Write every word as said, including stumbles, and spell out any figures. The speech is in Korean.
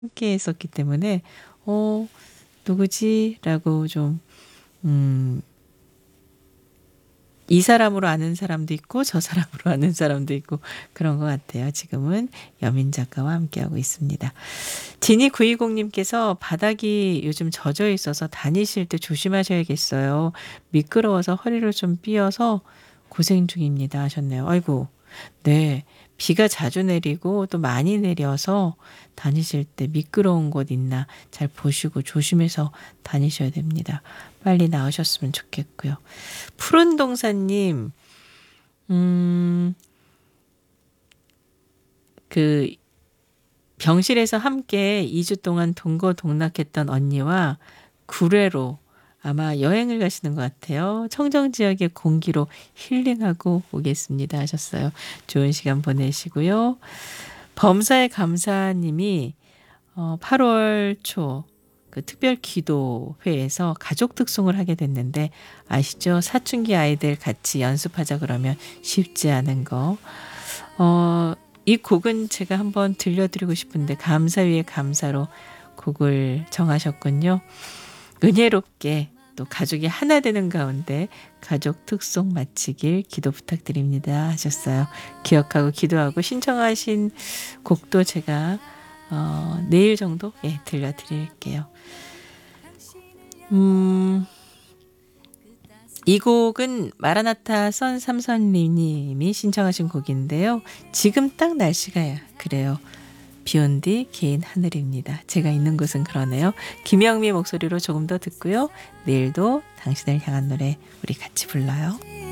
함께 했었기 때문에 '어 누구지?'라고 좀 음 이 사람으로 아는 사람도 있고 저 사람으로 아는 사람도 있고 그런 것 같아요. 지금은 여민 작가와 함께하고 있습니다. 지니구이공 님께서 "바닥이 요즘 젖어 있어서 다니실 때 조심하셔야겠어요. 미끄러워서 허리를 좀 삔어서 고생 중입니다." 하셨네요. 아이고 네. 비가 자주 내리고 또 많이 내려서 다니실 때 미끄러운 곳 있나 잘 보시고 조심해서 다니셔야 됩니다. 빨리 나으셨으면 좋겠고요. 푸른 동산님 음 그 병실에서 함께 이 주 동안 동거동락했던 언니와 구례로 아마 여행을 가시는 것 같아요. "청정 지역의 공기로 힐링하고 오겠습니다." 하셨어요. 좋은 시간 보내시고요. 범사에 감사 님이 어 팔 월 초 그 특별 기도회에서 가족 특송을 하게 됐는데 아시죠? 사춘기 아이들 같이 연습하자 그러면 쉽지 않은 거. 어 이 곡은 제가 한번 들려 드리고 싶은데 감사 위에 감사로 곡을 정하셨군요. 은혜롭게 또 가족이 하나 되는 가운데 가족 특송 마치길 기도 부탁드립니다 하셨어요. 기억하고 기도하고 신청하신 곡도 제가 어 내일 정도 예 들려 드릴게요. 음. 이 곡은 마라나타 선삼선리 님이 신청하신 곡인데요. 지금 딱 날씨가 그래요. 비 온 뒤 긴 하늘입니다. 제가 있는 곳은 그러네요. 김영미 목소리로 조금 더 듣고요. 내일도 당신을 향한 노래 우리 같이 불러요.